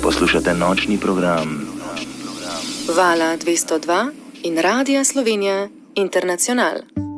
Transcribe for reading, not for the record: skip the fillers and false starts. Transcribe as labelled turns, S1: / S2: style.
S1: Poslušate nočni program
S2: Vala 202 in Radia Slovenija Internacional.